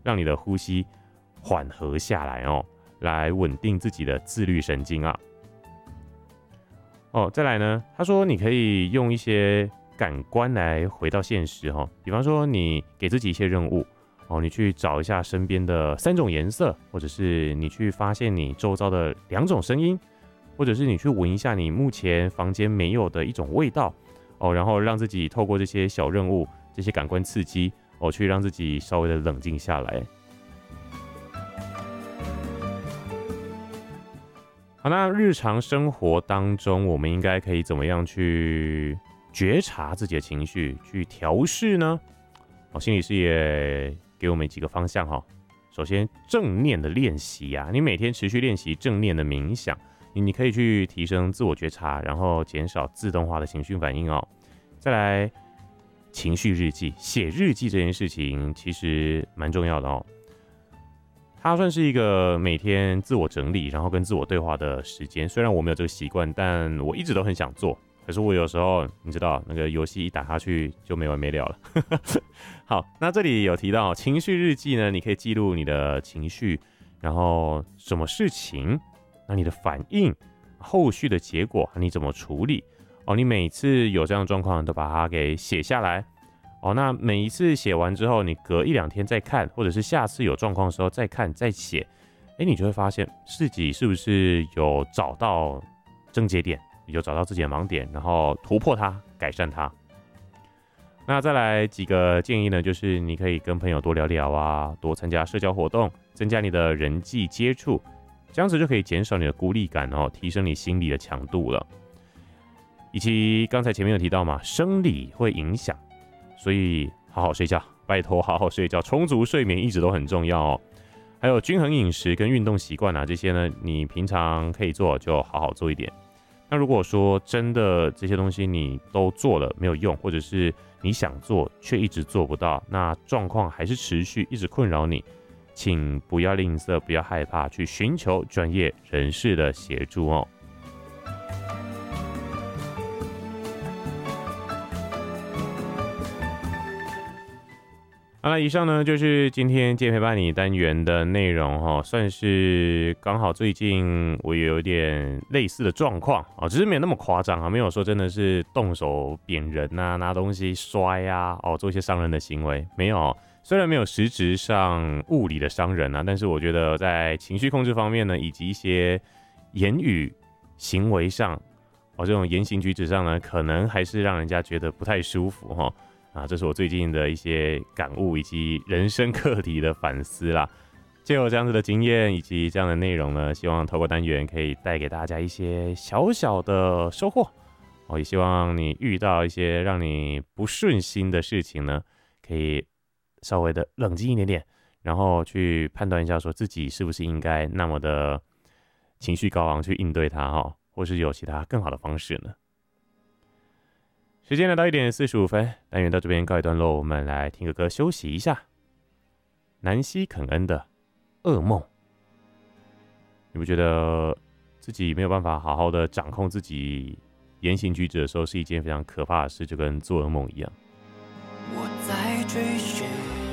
让你的呼吸缓和下来哦，来稳定自己的自律神经啊。再来呢，他说你可以用一些感官来回到现实哦，比方说你给自己一些任务你去找一下身边的3种颜色，或者是你去发现你周遭的2种声音，或者是你去闻一下你目前房间没有的一种味道然后让自己透过这些小任务、这些感官刺激去让自己稍微的冷静下来。好，那日常生活当中，我们应该可以怎么样去觉察自己的情绪，去调试呢？心理师也给我们几个方向哈。首先，正念的练习啊，你每天持续练习正念的冥想，你可以去提升自我觉察，然后减少自动化的情绪反应哦。再来，情绪日记，写日记这件事情其实蛮重要的哦。它算是一个每天自我整理，然后跟自我对话的时间。虽然我没有这个习惯，但我一直都很想做。可是我有时候，你知道，那个游戏一打下去就没完没了了。好，那这里有提到情绪日记呢，你可以记录你的情绪，然后什么事情，那你的反应，后续的结果，你怎么处理你每次有这样的状况，都把它给写下来。那每一次写完之后，你隔1-2天再看，或者是下次有状况的时候再看再写，你就会发现自己是不是有找到症结点，有找到自己的盲点，然后突破它，改善它。那再来几个建议呢，就是你可以跟朋友多聊聊啊，多参加社交活动，增加你的人际接触，这样子就可以减少你的孤立感提升你心理的强度了。以及刚才前面有提到嘛，生理会影响。所以好好睡觉，拜托好好睡觉，充足睡眠一直都很重要哦。还有均衡饮食跟运动习惯啊，这些呢，你平常可以做就好好做一点。那如果说真的这些东西你都做了没有用，或者是你想做却一直做不到，那状况还是持续一直困扰你，请不要吝啬，不要害怕，去寻求专业人士的协助哦。好了，以上呢就是今天健陪伴你单元的内容算是刚好最近我有点类似的状况只是没有那么夸张没有说真的是动手扁人啊，拿东西摔啊做一些伤人的行为，没有。虽然没有实质上物理的伤人啊，但是我觉得在情绪控制方面呢，以及一些言语行为上这种言行举止上呢，可能还是让人家觉得不太舒服这是我最近的一些感悟以及人生课题的反思啦。藉由这样子的经验以及这样的内容呢，希望透过单元可以带给大家一些小小的收获也希望你遇到一些让你不顺心的事情呢，可以稍微的冷静一点点，然后去判断一下说自己是不是应该那么的情绪高昂去应对它或是有其他更好的方式呢。时间来到1点45分，单元到这边告一段落，我们来听个歌休息一下。南希肯恩的《噩梦》，你不觉得自己没有办法好好的掌控自己言行举止的时候，是一件非常可怕的事，就跟做噩梦一样。 我在追寻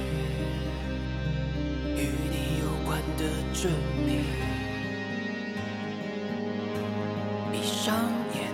与你有关的证明，闭上眼。